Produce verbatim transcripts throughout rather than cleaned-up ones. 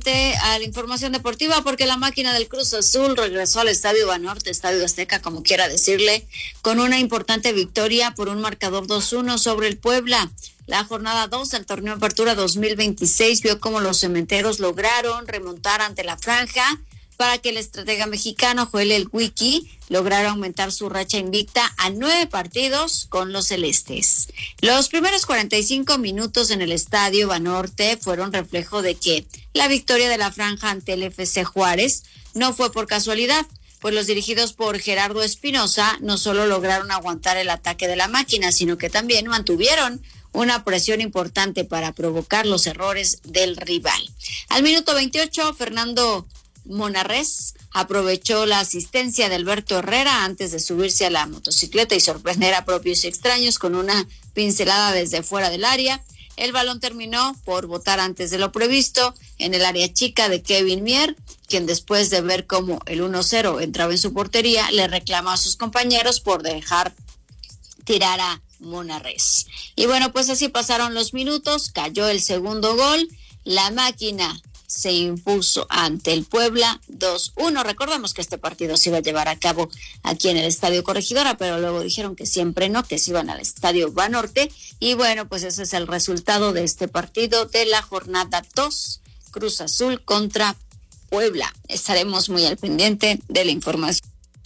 rápidamente a la información deportiva porque la máquina del Cruz Azul regresó al Estadio Banorte, Estadio Azteca, como quiera decirle, con una importante victoria por un marcador dos uno sobre el Puebla. La jornada dos del torneo Apertura dos mil veintiséis vio cómo los cementeros lograron remontar ante la franja para que el estratega mexicano Joel El Wiki lograra aumentar su racha invicta a nueve partidos con los celestes. Los primeros cuarenta y cinco minutos en el Estadio Banorte fueron reflejo de que la victoria de la franja ante el F C Juárez no fue por casualidad, pues los dirigidos por Gerardo Espinosa no solo lograron aguantar el ataque de la máquina, sino que también mantuvieron una presión importante para provocar los errores del rival. Al minuto veintiocho, Fernando Monarrés aprovechó la asistencia de Alberto Herrera antes de subirse a la motocicleta y sorprender a propios y extraños con una pincelada desde fuera del área. El balón terminó por botar antes de lo previsto en el área chica de Kevin Mier, quien después de ver cómo el uno cero entraba en su portería, le reclamó a sus compañeros por dejar tirar a Monarrés. Y bueno, pues así pasaron los minutos, cayó el segundo gol, la máquina se impuso ante el Puebla dos uno. Recordamos que este partido se iba a llevar a cabo aquí en el Estadio Corregidora, pero luego dijeron que siempre no, que se iban al Estadio Banorte. Y bueno, pues ese es el resultado de este partido de la jornada dos, Cruz Azul contra Puebla. Estaremos muy al pendiente de la información.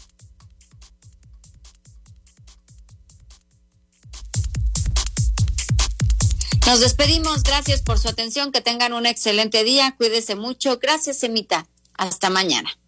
Nos despedimos, gracias por su atención, que tengan un excelente día, cuídese mucho, gracias Emita, hasta mañana.